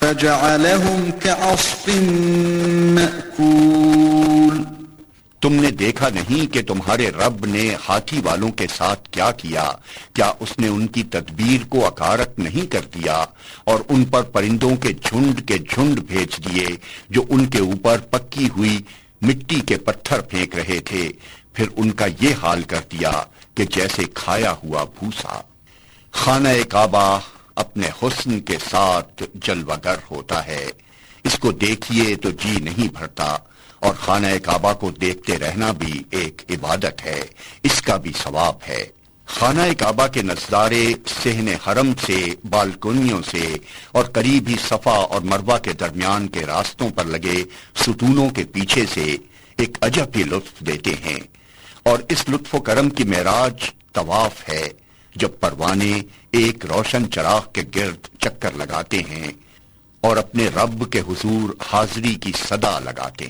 فجعلهم كعصف مأكول۔ تم نے دیکھا نہیں کہ تمہارے رب نے ہاتھی والوں کے ساتھ کیا کیا؟ کیا اس نے ان کی تدبیر کو اکارت نہیں کر دیا اور ان پر پرندوں کے جھنڈ بھیج دیے جو ان کے اوپر پکی ہوئی مٹی کے پتھر پھینک رہے تھے، پھر ان کا یہ حال کر دیا کہ جیسے کھایا ہوا بھوسا۔ خانہ کعبہ اپنے حسن کے ساتھ جلوگر ہوتا ہے، اس کو دیکھیے تو جی نہیں بھرتا، اور خانہ کعبہ کو دیکھتے رہنا بھی ایک عبادت ہے، اس کا بھی ثواب ہے۔ خانہ کعبہ کے نظارے صحن حرم سے، بالکنیوں سے اور قریب ہی صفا اور مروہ کے درمیان کے راستوں پر لگے ستونوں کے پیچھے سے ایک عجب ہی لطف دیتے ہیں، اور اس لطف و کرم کی معراج طواف ہے، جب پروانے ایک روشن چراغ کے گرد چکر لگاتے ہیں اور اپنے رب کے حضور حاضری کی صدا لگاتے ہیں۔